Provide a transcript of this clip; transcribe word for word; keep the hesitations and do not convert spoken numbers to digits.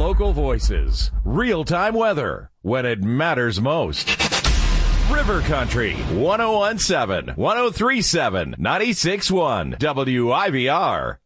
local voices, real-time weather, when it matters most. River Country, one oh one point seven, one oh three point seven, ninety-six point one, W I B R.